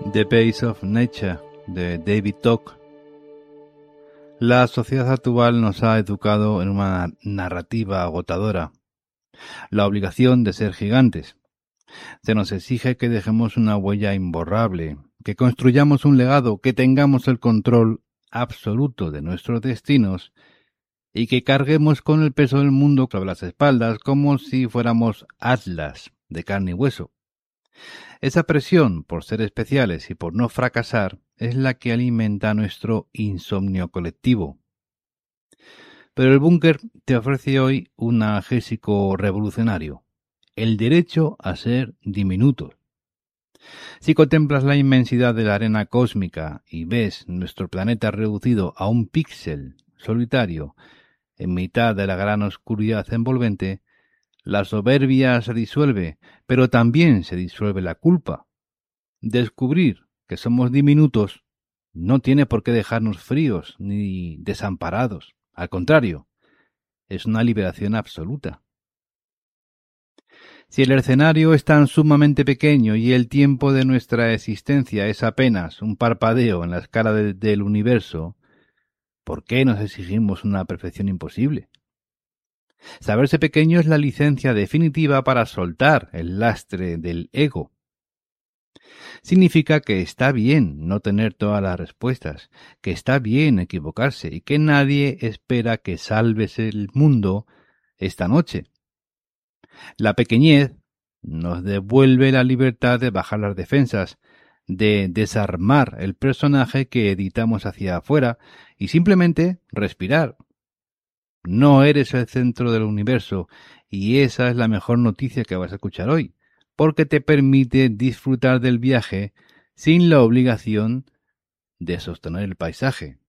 The Pace of Nature, de David Tock. La sociedad actual nos ha educado en una narrativa agotadora, la obligación de ser gigantes. Se nos exige que dejemos una huella imborrable, que construyamos un legado, que tengamos el control absoluto de nuestros destinos y que carguemos con el peso del mundo sobre las espaldas como si fuéramos atlas de carne y hueso. Esa presión por ser especiales y por no fracasar es la que alimenta nuestro insomnio colectivo. Pero el búnker te ofrece hoy un analgésico revolucionario: el derecho a ser diminutos. Si contemplas la inmensidad de la arena cósmica y ves nuestro planeta reducido a un píxel solitario en mitad de la gran oscuridad envolvente, la soberbia se disuelve, pero también se disuelve la culpa. Descubrir que somos diminutos no tiene por qué dejarnos fríos ni desamparados. Al contrario, es una liberación absoluta. Si el escenario es tan sumamente pequeño y el tiempo de nuestra existencia es apenas un parpadeo en la escala del universo, ¿por qué nos exigimos una perfección imposible? Saberse pequeño es la licencia definitiva para soltar el lastre del ego. Significa que está bien no tener todas las respuestas, que está bien equivocarse y que nadie espera que salves el mundo esta noche. La pequeñez nos devuelve la libertad de bajar las defensas, de desarmar el personaje que editamos hacia afuera y simplemente respirar. No eres el centro del universo y esa es la mejor noticia que vas a escuchar hoy, porque te permite disfrutar del viaje sin la obligación de sostener el paisaje,